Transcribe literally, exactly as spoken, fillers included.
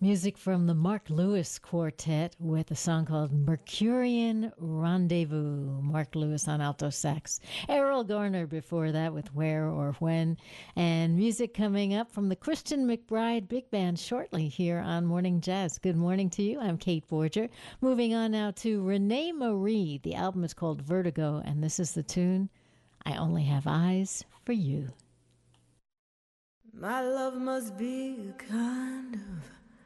Music from the Mark Lewis Quartet with a song called Mercurian Rendezvous. Mark Lewis on alto sax. Errol Garner before that with Where or When. And music coming up from the Christian McBride Big Band shortly here on Morning Jazz. Good morning to you. I'm Kate Borger. Moving on now to Renee Marie. The album is called Vertigo, and this is the tune, I Only Have Eyes for You. My love must be a kind of